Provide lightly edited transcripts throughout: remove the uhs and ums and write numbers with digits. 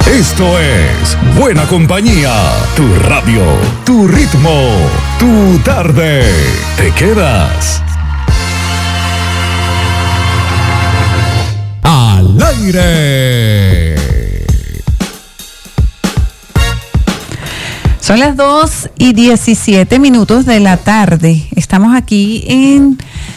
Esto es Buena Compañía, tu radio, tu ritmo, tu tarde. Te quedas al aire. Son las 2:17 de la tarde. Estamos aquí en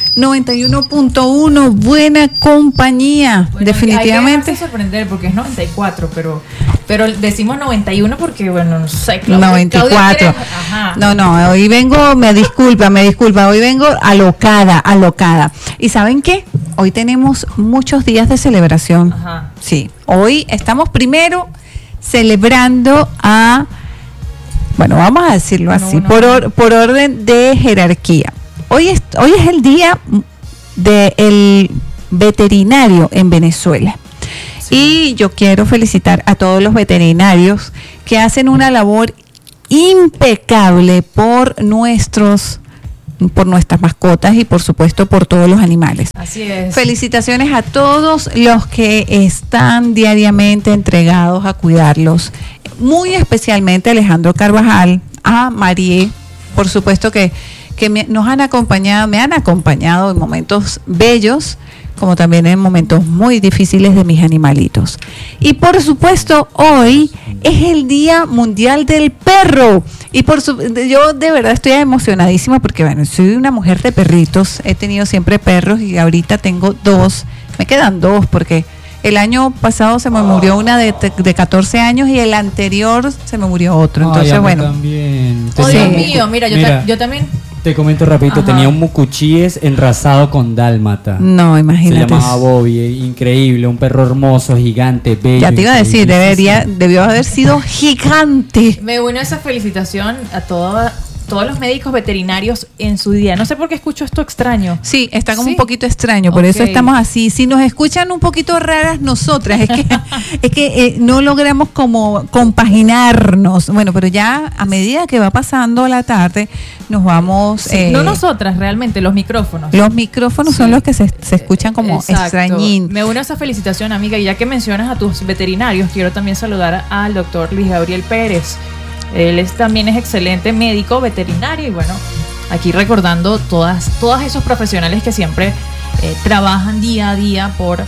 91.1, Buena Compañía. Bueno, definitivamente. Hay que sorprender porque es 94, pero decimos 91 porque, bueno, no sé, Claudia, 94. No, hoy vengo, me disculpa, hoy vengo alocada. ¿Y saben qué? Hoy tenemos muchos días de celebración. Ajá. Sí, hoy estamos primero celebrando a, bueno, vamos a decirlo así, por orden de jerarquía. Hoy es el día del veterinario en Venezuela. Sí. Y yo quiero felicitar a todos los veterinarios que hacen una labor impecable por nuestras mascotas y por supuesto por todos los animales. Así es. Felicitaciones a todos los que están diariamente entregados a cuidarlos. Muy especialmente a Alejandro Carvajal, a Marie, por supuesto que me han acompañado en momentos bellos, como también en momentos muy difíciles de mis animalitos. Y por supuesto, hoy es el Día Mundial del Perro. Y yo de verdad estoy emocionadísima porque, bueno, soy una mujer de perritos. He tenido siempre perros y ahorita tengo 2. Me quedan 2 porque el año pasado se me murió una de 14 años y el anterior se me murió otro. Entonces, bueno. También. Oh, Dios mío, mira, yo también. Te comento rapidito, ajá. Tenía un mucuchíes enrasado con dálmata. No, imagínate. Se llamaba Bobby, increíble, un perro hermoso, gigante, bello. Ya te iba a decir, debió haber sido gigante. Me uno a esa felicitación a todos los médicos veterinarios en su día. No sé por qué escucho esto extraño. Sí, está como un poquito extraño, por eso estamos así. Si nos escuchan un poquito raras nosotras, es que no logramos como compaginarnos. Bueno, pero ya a medida que va pasando la tarde, nos vamos... no nosotras, realmente, los micrófonos. Los micrófonos son los que se escuchan como extrañín. Me uno a esa felicitación, amiga, y ya que mencionas a tus veterinarios, quiero también saludar al doctor Luis Gabriel Pérez. Él también es excelente médico veterinario y bueno, aquí recordando todos esos profesionales que siempre trabajan día a día por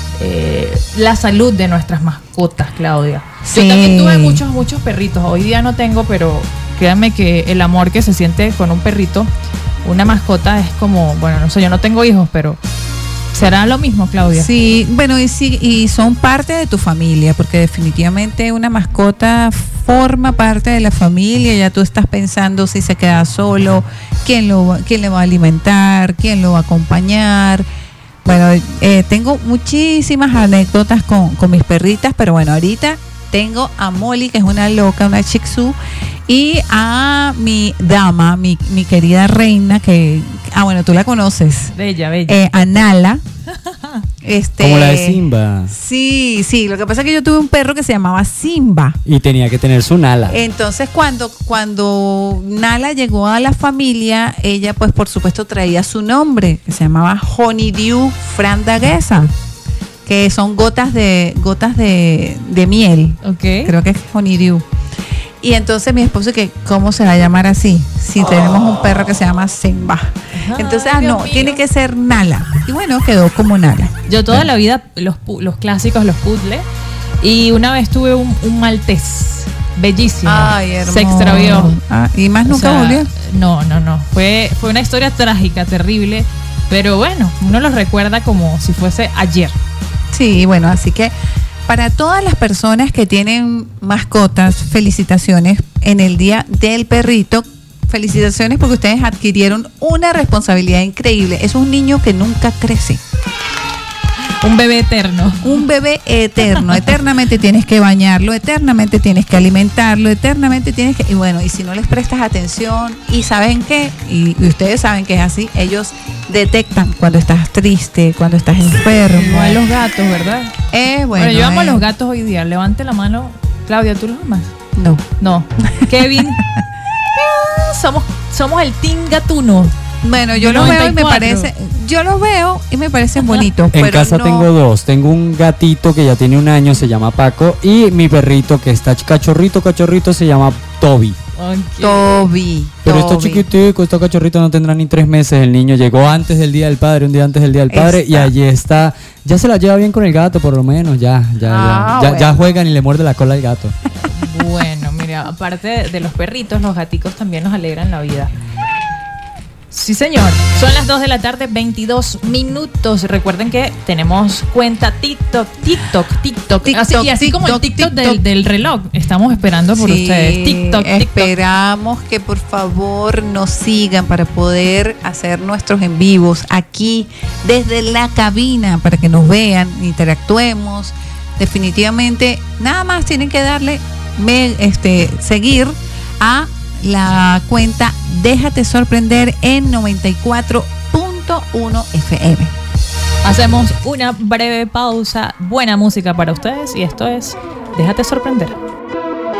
la salud de nuestras mascotas, Claudia. Sí. Yo también tuve muchos perritos, hoy día no tengo, pero créanme que el amor que se siente con un perrito, una mascota es como, bueno, no sé, yo no tengo hijos, pero... ¿será lo mismo, Claudia? Sí, bueno, y son parte de tu familia, porque definitivamente una mascota forma parte de la familia. Ya tú estás pensando si se queda solo, quién le va a alimentar, quién lo va a acompañar. Bueno, tengo muchísimas anécdotas con mis perritas, pero bueno, ahorita tengo a Molly, que es una loca, una Shih Tzu, y a mi dama, mi querida reina, que, bueno, tú la conoces. Bella. A Nala. Como la de Simba. Sí, lo que pasa es que yo tuve un perro que se llamaba Simba. Y tenía que tener su Nala. Entonces, cuando Nala llegó a la familia, ella, pues, por supuesto, traía su nombre, que se llamaba Honeydew Frandaghesa, que son gotas de miel. Okay. Creo que es Honeydew. Y entonces mi esposo, que ¿cómo se va a llamar así? Si tenemos un perro que se llama Simba. Entonces, tiene que ser Nala. Y bueno, quedó como Nala. Yo toda la vida, los clásicos, los puzzles. Y una vez tuve un maltés bellísimo. Ay, hermoso. Se extravió. ¿Y más nunca volvió? No. Fue una historia trágica, terrible. Pero bueno, uno lo recuerda como si fuese ayer. Sí, bueno, así que para todas las personas que tienen mascotas, felicitaciones en el Día del Perrito. Felicitaciones porque ustedes adquirieron una responsabilidad increíble. Es un niño que nunca crece. Un bebé eterno. Un bebé eterno. Eternamente tienes que bañarlo, eternamente tienes que alimentarlo, eternamente tienes que... Y bueno, y si no les prestas atención, y saben qué, y ustedes saben que es así, ellos detectan cuando estás triste, cuando estás enfermo. Igual los gatos, ¿verdad? Bueno, yo amo a los gatos hoy día. Levante la mano. Claudia, ¿tú los amas? No. Kevin. Somos el team gatuno. Bueno, yo los veo y me 94. parece, yo los veo y me parecen bonitos. En pero casa no- tengo dos. Tengo un gatito que ya tiene 1 año, se llama Paco. Y mi perrito que está cachorrito, se llama Toby. Ok. Toby. Pero está Toby. chiquitico, está cachorrito, no tendrá ni 3 meses. El niño llegó antes del Día del Padre, un día antes del Día del Padre. Y Está. allí está. Ya se la lleva bien con el gato, por lo menos. Ya Bueno. juegan y le muerde la cola al gato. Bueno, mira, aparte de los perritos, los gaticos también nos alegran la vida. Sí, señor. Son las 2 de la tarde, 22 minutos. Recuerden que tenemos cuenta TikTok. Así como el TikTok del reloj. Estamos esperando por Sí, ustedes. TikTok. Esperamos que por favor nos sigan para poder hacer nuestros en vivos aquí desde la cabina para que nos vean, interactuemos. Definitivamente, nada más tienen que darle seguir a la cuenta Déjate Sorprender en 94.1 FM. Hacemos una breve pausa. Buena música para ustedes. Y esto es Déjate Sorprender.